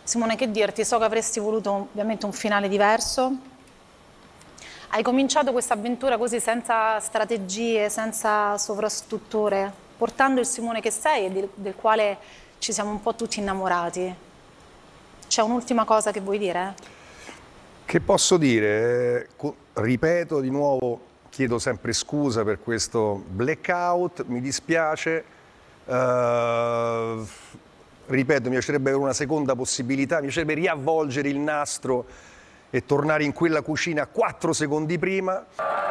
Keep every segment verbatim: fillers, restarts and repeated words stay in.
Simone, che dirti? So che avresti voluto ovviamente un finale diverso. Hai cominciato questa avventura così senza strategie, senza sovrastrutture, portando il Simone che sei e del, del quale ci siamo un po' tutti innamorati. C'è un'ultima cosa che vuoi dire? Che posso dire? Ripeto di nuovo, chiedo sempre scusa per questo blackout, mi dispiace. Uh, ripeto, mi piacerebbe avere una seconda possibilità, mi piacerebbe riavvolgere il nastro e tornare in quella cucina quattro secondi prima.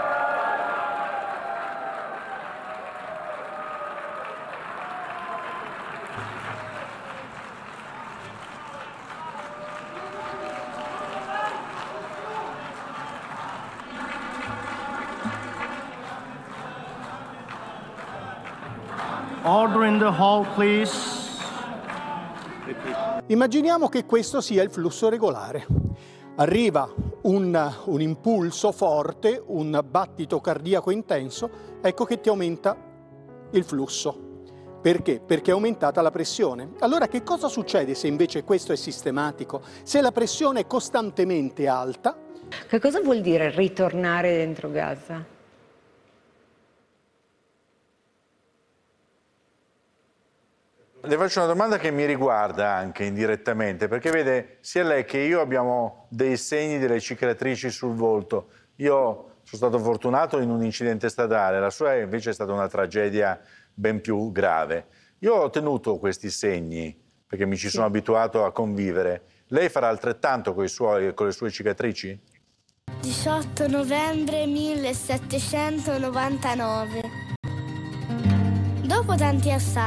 Order in the hall, please. Immaginiamo che questo sia il flusso regolare. Arriva un, un impulso forte, un battito cardiaco intenso, ecco che ti aumenta il flusso. Perché? Perché è aumentata la pressione. Allora che cosa succede se invece questo è sistematico? Se la pressione è costantemente alta? Che cosa vuol dire ritornare dentro Gaza? Le faccio una domanda che mi riguarda anche indirettamente, perché vede, sia lei che io abbiamo dei segni, delle cicatrici sul volto. Io sono stato fortunato in un incidente stradale, la sua invece è stata una tragedia ben più grave. Io ho tenuto questi segni, perché mi ci sono abituato a convivere. Lei farà altrettanto con, i suoi, con le sue cicatrici? diciotto novembre millesettecentonovantanove. Dopo tanti assaggi,